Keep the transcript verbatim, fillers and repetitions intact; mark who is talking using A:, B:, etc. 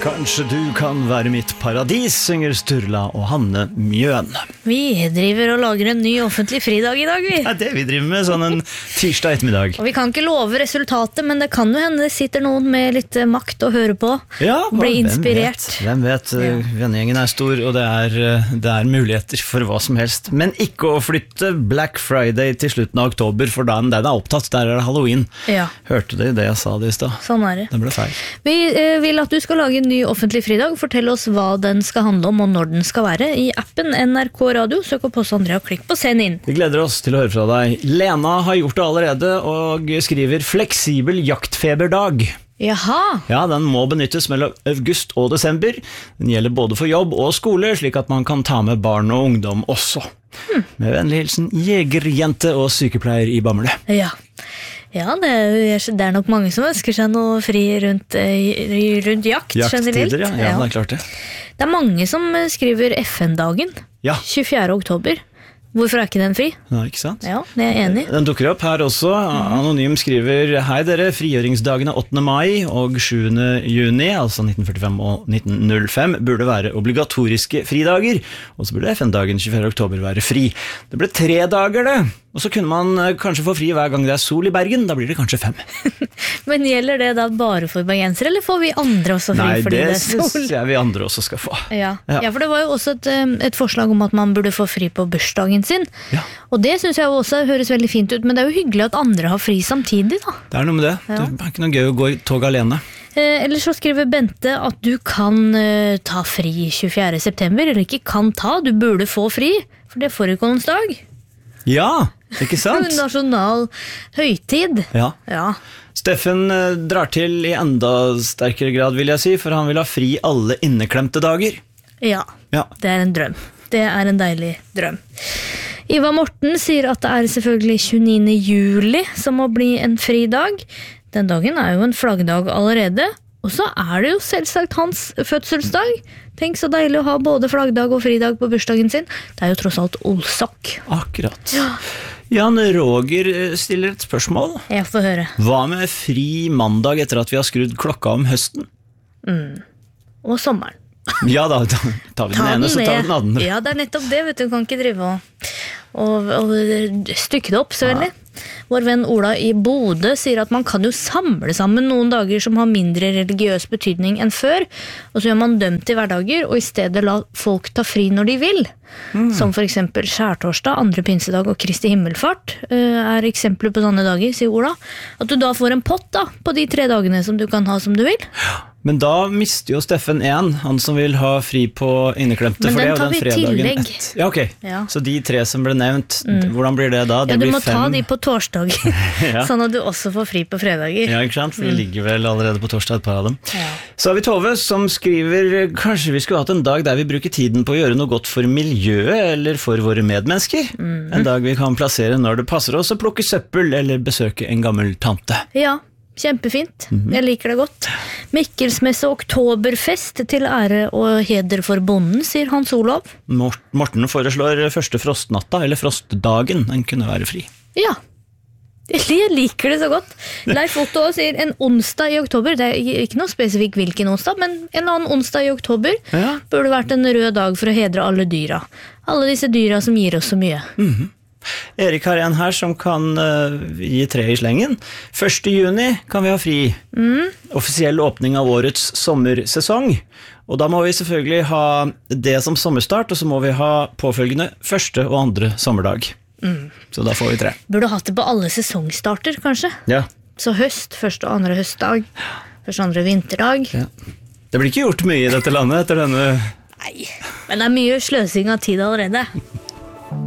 A: Kanskje du kan være mitt paradis, synger Sturla og Hanne Mjøen.
B: Vi driver og lager en ny offentlig fridag i dag, vi.
A: Det er det vi driver med, sånn en tirsdag ettermiddag.
B: Og vi kan ikke love resultatet, men det kan jo hende det sitter noen med litt makt å høre på.
A: Ja,
B: bli inspirert.
A: Hvem vet, hvem vet. Ja. Vennegjengen er stor, og det er, det er muligheter for hva som helst. Men ikke å flytte Black Friday til slutten av oktober, for da den er opptatt, der er det Halloween.
B: Ja.
A: Hørte du det jeg sa det i sted?
B: Sånn er det.
A: Det ble feil.
B: Vi eh, vil at du skal lage en ny offentlig fridag. Fortell oss hva den skal handle om og når den skal være. I appen N R K Radio, søk opp hos Andrea og klikk på send inn.
A: Vi gleder oss til å høre fra deg. Lena har gjort det allerede og skriver fleksibel jaktfeberdag.
B: Jaha.
A: Ja, den må benyttes mellom august og desember. Den gjelder både for jobb og skole, slik at man kan ta med barn og ungdom også. Hmm. Med vennlig hilsen jegerjente og sykepleier i Bamble.
B: Ja. Ja, det er, det er nok mange som ønsker seg noe fri rundt, rundt jakt.
A: Jakttider, ja. Ja, ja. Det er klart det.
B: Det er mange som skriver F N-dagen,
A: ja.
B: tjuefjerde oktober. Hvorfor er ikke den fri?
A: Ja, ikke sant?
B: Ja, det er jeg enig.
A: Den dukker opp her også. Anonym skriver: Hei dere, frigjøringsdagen er åttende mai og sjuende juni, altså nitten førtifem og nitten null fem, burde være obligatoriske fridager, og så burde F N-dagen tjuefjerde oktober være fri. Det ble tre dager det, og så kunne man kanskje få fri hver gang det er sol i Bergen, da blir det kanskje fem.
B: Men gjelder det da bare for bergensere, eller får vi andre også fri?
A: Nei,
B: fordi det,
A: det
B: er sol?
A: synes jeg vi andre også skal få.
B: Ja.
A: Ja.
B: Ja, for det var jo også et, et forslag om at man burde få fri på bursdagen sin, ja. Og det synes jeg jo også høres veldig fint ut, men det er jo hyggelig at andre har fri samtidig da. Det
A: er noe med det, ja. Det er ikke noe gøy å gå i tog alene.
B: Eh, eller så skriver Bente at du kan eh, ta fri tjuefjerde september, eller ikke kan ta, du burde få fri, for det er forekomstdag.
A: Ja, ikke sant?
B: Nasjonal høytid.
A: Ja.
B: Ja.
A: Steffen eh, drar til i enda sterkere grad, vil jeg si, for han vil ha fri alle inneklemte dager.
B: Ja,
A: ja.
B: Det er en drøm. Det er en deilig drøm. Ivar Morten sier at det er selvfølgelig tjueniende juli som må bli en fridag. Den dagen er jo en flaggdag allerede, og så er det jo selvsagt hans fødselsdag. Tenk så deilig å ha både flaggdag og fridag på bursdagen sin. Det er jo tross alt Olsok.
A: Akkurat.
B: Ja.
A: Jan Roger stiller et spørsmål.
B: Jeg får høre.
A: Hva med fri mandag etter at vi har skrudd klokka om høsten?
B: Mm. Og sommeren.
A: Ja da, da tar vi den ene, så tar vi den andre.
B: Ja, det er nettopp det, vet du, kan ikke drive og, og, og stykke det opp så veldig. Ja. Vår venn Ola i Bodø sier at man kan jo samle sammen noen dager som har mindre religiøs betydning enn før, og så gjør man dømt i hverdager, og i stedet la folk ta fri når de vil. Mm. Som for eksempel skjærtorsdag, andre pinsedag og Kristi himmelfart er eksempler på sånne dager, sier Ola. At du da får en pott da, på de tre dagene som du kan ha som du vil.
A: Men da mister jo Steffen en, han som vil ha fri på inneklemte, for det er jo den fredagen ett. Ja, ok. Ja. Så de tre som ble nevnt, mm. hvordan blir det da? Det
B: ja, du
A: blir
B: må
A: fem.
B: Ta de på torsdag, ja. Sånn at du også får fri på fredager.
A: Ja, ikke sant? For de ligger vel allerede på torsdag et par av dem. Ja. Så har vi Tove som skriver: kanskje vi skulle hatt en dag der vi bruker tiden på å gjøre noe godt for miljøet eller for våre medmennesker. Mm. En dag vi kan plassere når det passer oss å plukke søppel eller besøke en gammel tante.
B: Ja. Kjempefint, mm-hmm. Jeg liker det godt. Mikkelsmesse oktoberfest til ære og heder for bonden, sier Hans Olav.
A: Morten foreslår første frostnatta, eller frostdagen, den kunne være fri.
B: Ja, jeg liker det så godt. Leif Otto sier en onsdag i oktober, det er ikke noe spesifikk hvilken onsdag, men en annen onsdag i oktober ja. Burde vært en rød dag for å hedre alle dyra. Alle disse dyra som gir oss så mye.
A: Mhm. Erik har en her som kan uh, gi tre i slengen. første juni kan vi ha fri. Mm. Offisiell åpning av årets sommersesong. Og da må vi selvfølgelig ha det som sommerstart, og så må vi ha påfølgende første og andre sommerdag. Mm. Så da får vi tre.
B: Burde hatt det på alle sesongstarter, kanskje?
A: Ja.
B: Så høst, første og andre høstdag. Første og andre vinterdag.
A: Ja. Det blir ikke gjort mye i dette landet etter denne...
B: Nei, men det er mye sløsing av tid allerede.